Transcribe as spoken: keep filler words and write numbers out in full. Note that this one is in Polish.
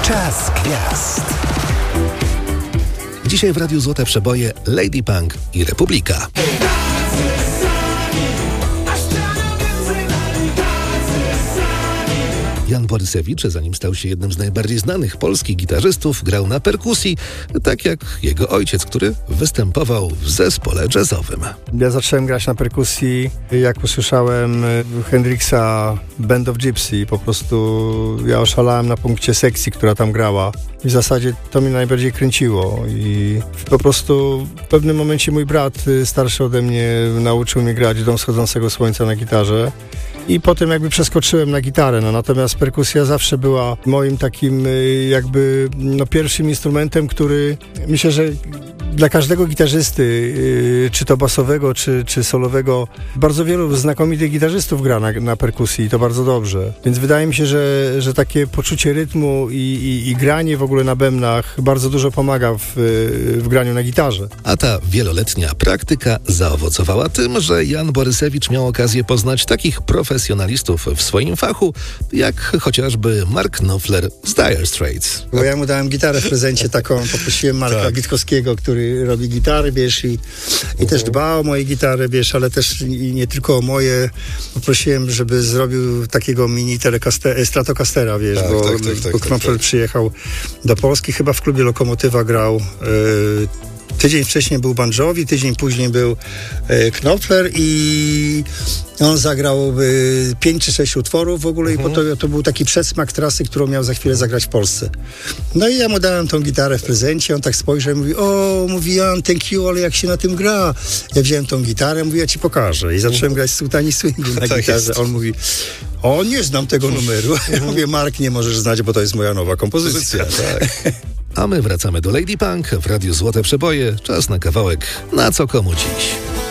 Czas gwiazd. Dzisiaj w Radiu Złote Przeboje Lady Punk i Republika. Jan Borysewicz, zanim stał się jednym z najbardziej znanych polskich gitarzystów, grał na perkusji, tak jak jego ojciec, który występował w zespole jazzowym. Ja zacząłem grać na perkusji, jak usłyszałem Hendrixa Band of Gypsy. Po prostu ja oszalałem na punkcie sekcji, która tam grała. I w zasadzie to mnie najbardziej kręciło. I po prostu w pewnym momencie mój brat, starszy ode mnie, nauczył mnie grać Dom wschodzącego słońca na gitarze. I potem jakby przeskoczyłem na gitarę, no, natomiast perkusja zawsze była moim takim jakby no, pierwszym instrumentem, który myślę, że dla każdego gitarzysty, yy, czy to basowego, czy, czy solowego, bardzo wielu znakomitych gitarzystów gra na, na perkusji i to bardzo dobrze. Więc wydaje mi się, że, że takie poczucie rytmu i, i, i granie w ogóle na bębnach bardzo dużo pomaga w, w graniu na gitarze. A ta wieloletnia praktyka zaowocowała tym, że Jan Borysewicz miał okazję poznać takich profesjonalistów w swoim fachu, jak chociażby Mark Knopfler z Dire Straits. Bo ja mu dałem gitarę w prezencie taką, poprosiłem Marka tak. Witkowskiego, który robi gitary, wiesz, i, i też dba o moje gitary, wiesz, ale też i nie tylko o moje. Poprosiłem, żeby zrobił takiego mini Telecaster, Stratocastera, wiesz, tak, bo, tak, tak, tak, bo Knopfler tak, tak. przyjechał do Polski, chyba w klubie Lokomotywa grał. Yy, Tydzień wcześniej był Bon Jovi, tydzień później był e, Knopfler i on zagrał e, pięć czy sześć utworów w ogóle mhm. i to, to był taki przedsmak trasy, którą miał za chwilę zagrać w Polsce. No i ja mu dałem tą gitarę w prezencie, on tak spojrzał i mówi, o, mówi Jan, thank you, ale jak się na tym gra? Ja wziąłem tą gitarę, mówi, ja ci pokażę. I zacząłem mhm. grać Sultani Swingu na tak gitarze. Jest. On mówi, o, nie znam tego numeru. Ja mówię, Mark, nie możesz znać, bo to jest moja nowa kompozycja. Tak. A my wracamy do Lady Punk w Radiu Złote Przeboje. Czas na kawałek Na co komu dziś.